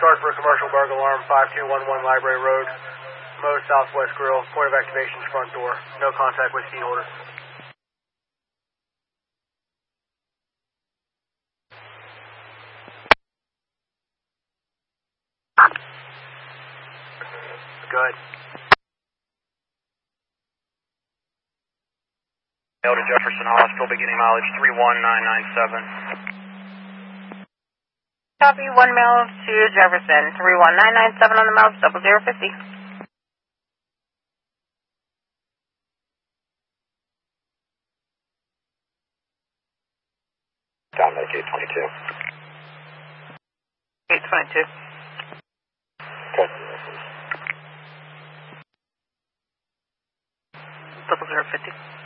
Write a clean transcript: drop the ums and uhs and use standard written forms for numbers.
start for a commercial burglar alarm, 5211 Library Road, Moe's Southwest Grill. Point of activation is front door. No contact with key holder. Good. Hail to Jefferson Hospital, beginning mileage 31997. Copy, 1 mile to Jefferson, 31997 on the miles, 0050. Down to 822. 822. Okay. 0050.